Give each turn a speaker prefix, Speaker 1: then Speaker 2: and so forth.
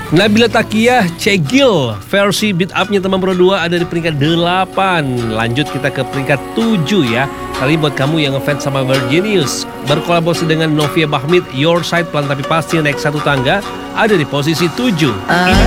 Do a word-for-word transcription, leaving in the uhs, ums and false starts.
Speaker 1: Nabila Takiyah Cegil versi beat up-nya teman Pro dua ada di peringkat delapan. Lanjut kita ke peringkat tujuh ya. Kali buat kamu yang ngefans sama Virginius, berkolaborasi dengan Novia Bahmid, Your Side pelan tapi pasti naik satu tangga, ada di posisi tujuh.
Speaker 2: Uh.